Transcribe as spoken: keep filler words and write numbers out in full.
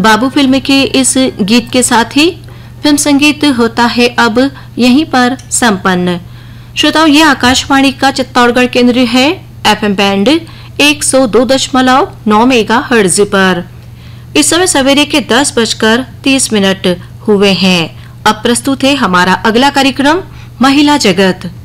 बाबू फिल्म के इस गीत के साथ ही फिल्म संगीत होता है अब यहीं पर संपन्न। श्रोताओं, ये आकाशवाणी का चित्तौड़गढ़ केंद्र है, एफएम बैंड एक सौ दो दशमलव नौ मेगा हर्ट्ज पर। इस समय सवेरे के दस बजकर तीस मिनट हुए हैं। अब प्रस्तुत है हमारा अगला कार्यक्रम महिला जगत।